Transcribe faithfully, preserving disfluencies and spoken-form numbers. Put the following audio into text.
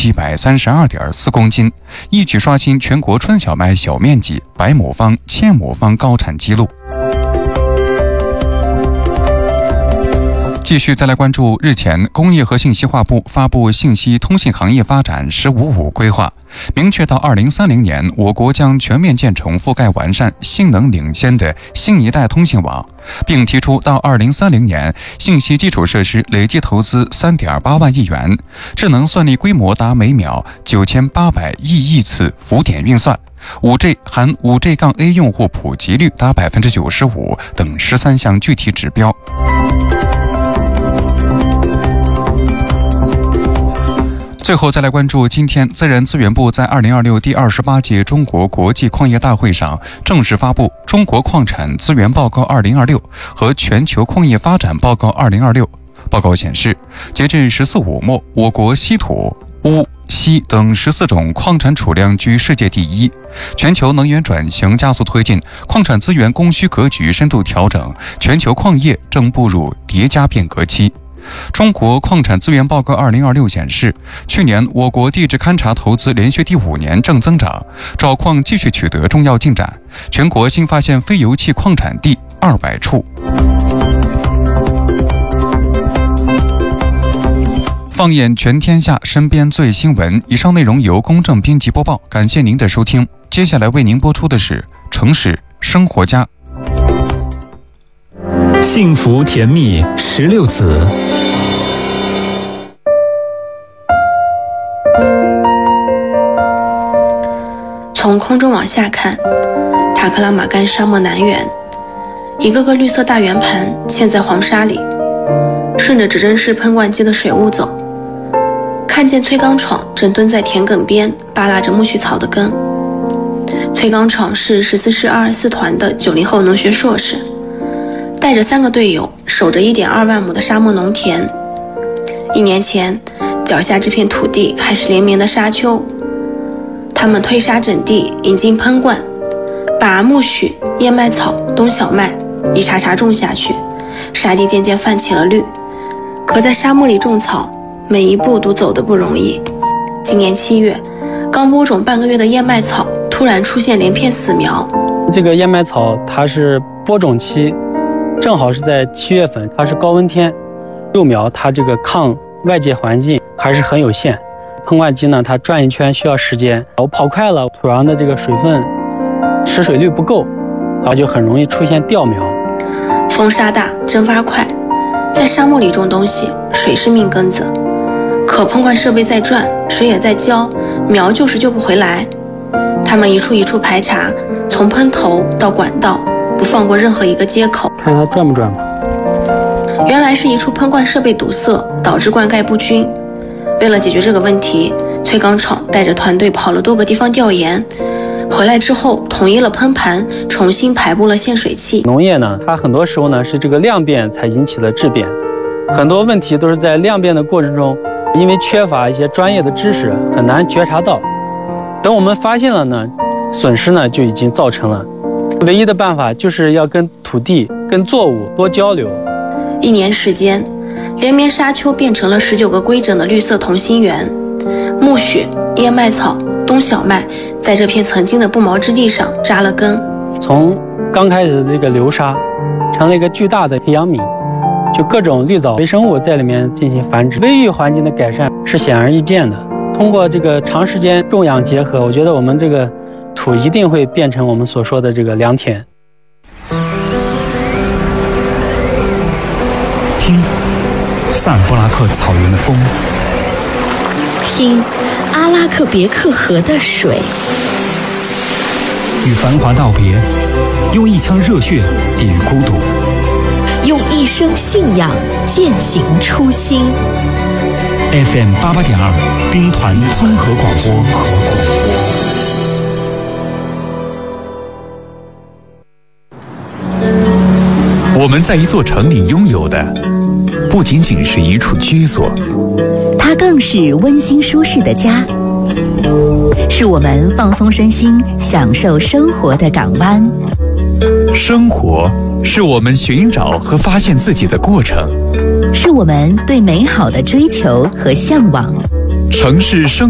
七百三十二点四公斤，一举刷新全国春小麦小面积百亩方、千亩方高产纪录。继续再来关注，日前工业和信息化部发布信息通信行业发展“十五五”规划，明确到二零三零年，我国将全面建成覆盖完善、性能领先的新一代通信网，并提出到二零三零年，信息基础设施累计投资三点八万亿元，智能算力规模达每秒九千八百亿亿次浮点运算。五 G 含五 G 杠 A 用户普及率达百分之九十五等十三项具体指标。最后再来关注，今天自然资源部在二零二六第二十八届中国国际矿业大会上正式发布《中国矿产资源报告二零二六》和《全球矿业发展报告二零二六》。报告显示，截至十四五末，我国稀土、钨、锡等十四种矿产储量居世界第一。全球能源转型加速推进，矿产资源供需格局深度调整，全球矿业正步入叠加变革期。中国矿产资源报告二零二六显示，去年我国地质勘察投资连续第五年正增长，找矿继续取得重要进展，全国新发现非油气矿产地二百处。放眼全天下，身边最新闻。以上内容由公正编辑播报，感谢您的收听。接下来为您播出的是城市生活家。 幸福甜蜜十六子。 从空中往下看，塔克拉玛干沙漠南缘，一个个绿色大圆盘嵌在黄沙里，顺着指针式喷灌机的水雾走，看见崔刚闯正蹲在田埂边扒拉着苜蓿草的根。崔刚闯是十四师二二四团的九零后农学硕士，带着三个队友守着 一点二万亩的沙漠农田。一年前，脚下这片土地还是连绵的沙丘，他们推沙整地，引进喷灌，把苜蓿、燕麦草、冬小麦一茬茬种下去，沙地渐渐泛起了绿。可在沙漠里种草，每一步都走得不容易。今年七月，刚播种半个月的燕麦草突然出现连片死苗。 这个燕麦草它是播种期正好是在七月份，它是高温天，幼苗它这个抗外界环境还是很有限。喷灌机呢，它转一圈需要时间，我跑快了，土壤的这个水分持水率不够，然后就很容易出现掉苗。 风沙大，蒸发快，在沙漠里种东西，水是命根子。可喷灌设备在转，水也在浇，苗就是救不回来。他们一处一处排查，从喷头到管道，不放过任何一个接口。 看它转不转吧。 原来是一处喷灌设备堵塞，导致灌溉不均。为了解决这个问题，崔刚闯带着团队跑了多个地方调研，回来之后统一了喷盘，重新排布了限水器。 农业呢，它很多时候呢是这个量变才引起了质变，很多问题都是在量变的过程中，因为缺乏一些专业的知识，很难觉察到。等我们发现了呢，损失呢就已经造成了。唯一的办法就是要跟土地、跟作物多交流。 一年时间，连绵沙丘变成了十九个规整的绿色同心圆，苜蓿、燕麦草、冬小麦在这片曾经的不毛之地上扎了根。 从刚开始的这个流沙，成了一个巨大的培养皿，就各种绿藻微生物在里面进行繁殖，微育环境的改善是显而易见的。通过这个长时间种养结合，我觉得我们这个土一定会变成我们所说的这个良田。 听萨尔布拉克草原的风， 听阿拉克别克河的水， 与繁华道别，用一腔热血抵御孤独， 用一生信仰践行初心。 F M 八八点二，兵团综合广播。我们在一座城里拥有的，不仅仅是一处居所， 它更是温馨舒适的家，是我们放松身心、享受生活的港湾。 生活是我们寻找和发现自己的过程， 是我们对美好的追求和向往。 城市生